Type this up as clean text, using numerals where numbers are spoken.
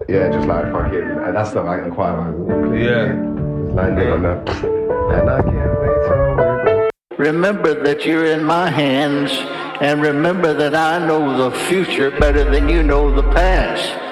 Yeah, just like fucking, and that's the like the choir line. Yeah. Just landing on that. And I can't wait till Remember that you're in my hands, and remember that I know the future better than you know the past.